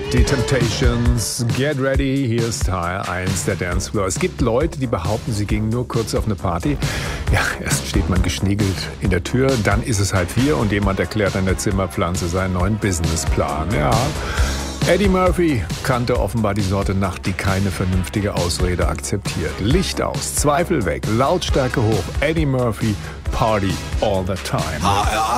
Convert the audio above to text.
Die Temptations, Get Ready, hier ist Teil 1 der Dancefloor. Es gibt Leute, die behaupten, sie gingen nur kurz auf eine Party. Ja, erst steht man geschniegelt in der Tür, dann ist es 3:30 und jemand erklärt an der Zimmerpflanze seinen neuen Businessplan. Ja, Eddie Murphy kannte offenbar die Sorte Nacht, die keine vernünftige Ausrede akzeptiert. Licht aus, Zweifel weg, Lautstärke hoch, Eddie Murphy, Party all the time.